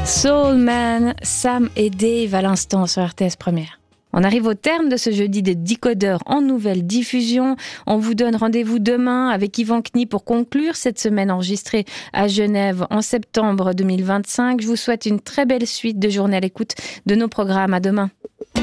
Soul Man, Sam et Dave à l'instant sur RTS Première. On arrive au terme de ce jeudi des Décodeurs en nouvelle diffusion. On vous donne rendez-vous demain avec Yvan Knie pour conclure cette semaine enregistrée à Genève en septembre 2025. Je vous souhaite une très belle suite de journée à l'écoute de nos programmes. À demain.